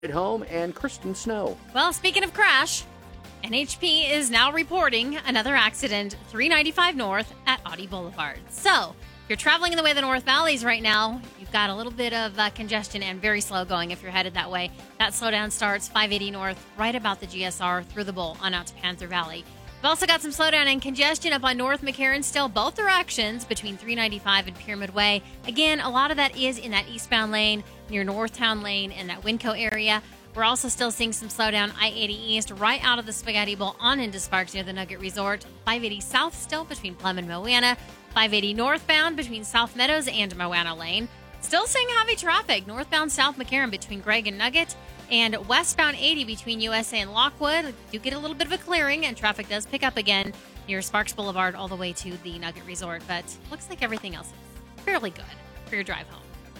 At home and Kristen Snow. Well, speaking of crash, NHP is now reporting another accident 395 north at Audi Boulevard. So, if you're traveling in the way of the North Valleys right now, you've got a little bit of congestion and very slow going if you're headed that way. That slowdown starts 580 north, right about the GSR through the bowl on out to Panther Valley. We've also got some slowdown and congestion up on North McCarran still, both directions between 395 and Pyramid Way. Again, a lot of that is in that eastbound lane near Northtown Lane and that Winco area. We're also still seeing some slowdown I-80 East right out of the Spaghetti Bowl on into Sparks near the Nugget Resort. 580 South still between Plum and Moana. 580 northbound between South Meadows and Moana Lane. Still seeing heavy traffic northbound South McCarran between Gregg and Nugget. And westbound 80 between USA and Lockwood. Do get a little bit of a clearing, and traffic does pick up again near Sparks Boulevard all the way to the Nugget Resort. But looks like everything else is fairly good for your drive home.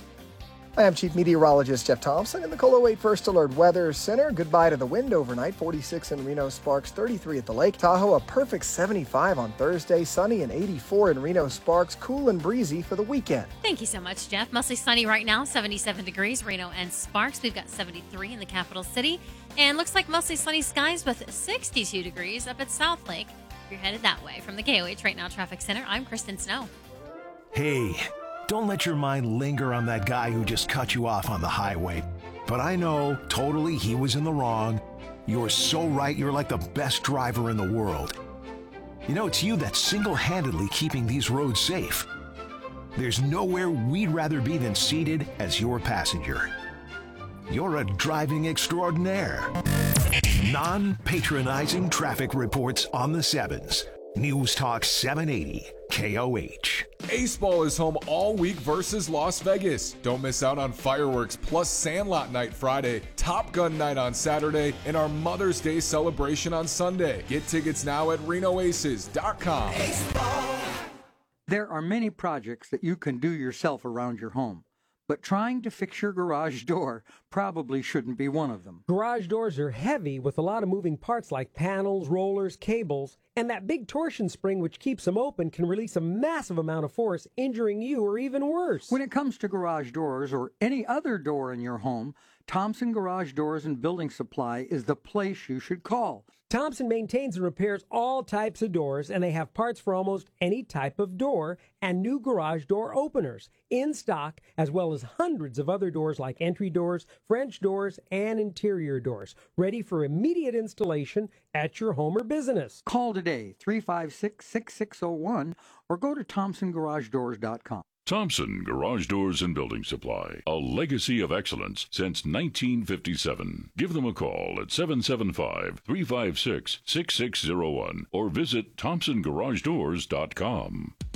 I am Chief Meteorologist Jeff Thompson in the KOLO 8 First Alert Weather Center. Goodbye to the wind overnight. 46 in Reno, Sparks 33 at the lake. Tahoe, a perfect 75 on Thursday. Sunny and 84 in Reno, Sparks. Cool and breezy for the weekend. Thank you so much, Jeff. Mostly sunny right now, 77 degrees, Reno and Sparks. We've got 73 in the capital city. And looks like mostly sunny skies with 62 degrees up at South Lake. If you're headed that way from the KOH Right Now Traffic Center, I'm Kristen Snow. Hey. Don't let your mind linger on that guy who just cut you off on the highway. But I know, totally, he was in the wrong. You're so right, you're like the best driver in the world. You know, it's you that's single-handedly keeping these roads safe. There's nowhere we'd rather be than seated as your passenger. You're a driving extraordinaire. Non-patronizing traffic reports on the 7s. News Talk 780, KOH. Ace Ball is home all week versus Las Vegas. Don't miss out on fireworks plus Sandlot Night Friday, Top Gun Night on Saturday, and our Mother's Day celebration on Sunday. Get tickets now at RenoAces.com. There are many projects that you can do yourself around your home, but trying to fix your garage door probably shouldn't be one of them. Garage doors are heavy with a lot of moving parts like panels, rollers, cables, and that big torsion spring which keeps them open can release a massive amount of force, injuring you or even worse. When it comes to garage doors or any other door in your home, Thompson Garage Doors and Building Supply is the place you should call. Thompson maintains and repairs all types of doors, and they have parts for almost any type of door and new garage door openers in stock, as well as hundreds of other doors like entry doors, French doors, and interior doors, ready for immediate installation at your home or business. Call today, 356-6601, or go to ThompsonGarageDoors.com. Thompson Garage Doors and Building Supply, a legacy of excellence since 1957. Give them a call at 775-356-6601 or visit ThompsonGarageDoors.com.